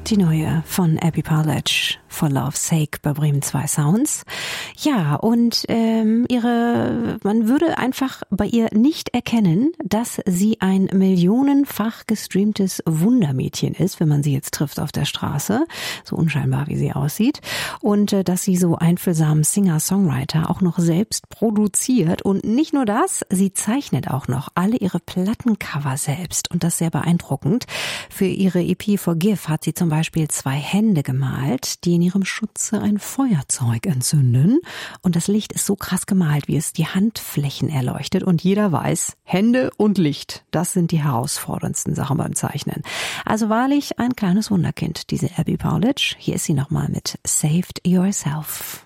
Die neue von Abby Pawlacz, For Love's Sake bei Bremen 2 Sounds. Ja, und man würde einfach bei ihr nicht erkennen, dass sie ein millionenfach gestreamtes Wundermädchen ist, wenn man sie jetzt trifft auf der Straße, so unscheinbar wie sie aussieht. Und dass sie so einfühlsamen Singer-Songwriter auch noch selbst produziert. Und nicht nur das, sie zeichnet auch noch alle ihre Plattencover selbst. Und das sehr beeindruckend. Für ihre EP Forgive hat sie zum Beispiel 2 Hände gemalt, die in ihrem Schutze ein Feuerzeug entzünden. Und das Licht ist so krass gemalt, wie es die Handflächen erleuchtet. Und jeder weiß, Hände und Licht, das sind die herausforderndsten Sachen beim Zeichnen. Also wahrlich ein kleines Wunderkind, diese Abby Pawlacz. Hier ist sie nochmal mit Saved Yourself.